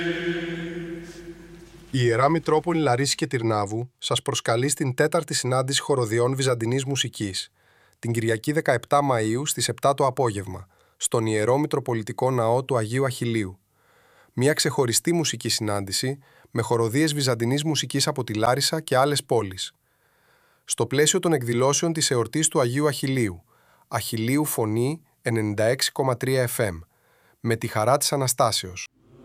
Η Ιερά Μητρόπολη Λαρίσης και Τυρνάβου σας προσκαλεί στην 4η συνάντηση χοροδιών Βυζαντινής Μουσικής, την Κυριακή 17 Μαΐου στις 7 το απόγευμα, στον Ιερό Μητροπολιτικό Ναό του Αγίου Αχιλλείου. Μια ξεχωριστή μουσική συνάντηση με χοροδίες Βυζαντινής Μουσικής από τη Λάρισα και άλλες πόλεις. Στο πλαίσιο των εκδηλώσεων της εορτής του Αγίου Αχιλλείου, Αχιλλείου Φωνή 96,3 FM, με τη χαρά της Αναστάσεως.